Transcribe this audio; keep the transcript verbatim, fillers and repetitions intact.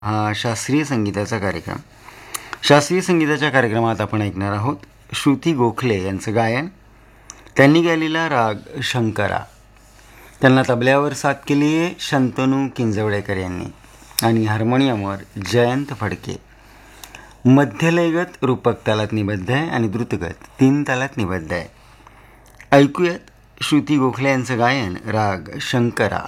हा शास्त्रीय संगीताचा कार्यक्रम. शास्त्रीय संगीताच्या कार्यक्रमात आपण ऐकणार आहोत श्रुती गोखले यांचं गायन. त्यांनी गायलेला राग शंकरा. त्यांना तबल्यावर साथ केली आहे शंतनू किंजवडेकर यांनी आणि हार्मोनियमवर जयंत फडके. मध्यलयगत रूपक तालात निबद्ध आहे आणि द्रुतगत तीन तालात निबद्ध आहे. ऐकूयात श्रुती गोखले यांचं गायन राग शंकरा.